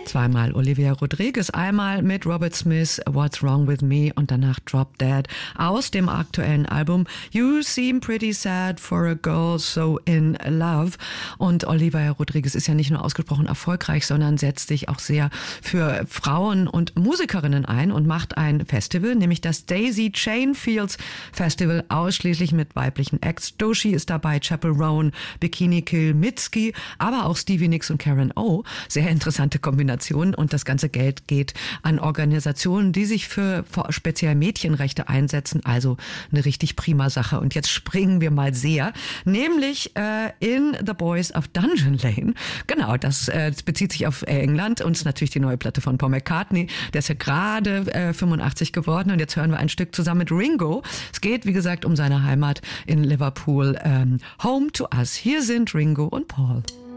Zweimal Olivia Rodriguez, einmal mit Robert Smith, What's Wrong With Me und danach Drop Dead aus dem aktuellen Album You Seem Pretty Sad for a Girl So In Love. Und Olivia Rodriguez ist ja nicht nur ausgesprochen erfolgreich, sondern setzt sich auch sehr für Frauen und Musikerinnen ein und macht ein Festival, nämlich das Daisy Chain Fields Festival, ausschließlich mit weiblichen Acts. Doechii ist dabei, Chappell Roan, Bikini Kill, Mitski, aber auch Stevie Nicks und Karen O. Sehr interessante Kombination. Und das ganze Geld geht an Organisationen, die sich für speziell Mädchenrechte einsetzen. Also eine richtig prima Sache. Und jetzt springen wir mal sehr, nämlich in The Boys of Dungeon Lane. Genau, das bezieht sich auf England und ist natürlich die neue Platte von Paul McCartney. Der ist ja gerade 85 geworden und jetzt hören wir ein Stück zusammen mit Ringo. Es geht, wie gesagt, um seine Heimat in Liverpool. Home to Us. Hier sind Ringo und Paul.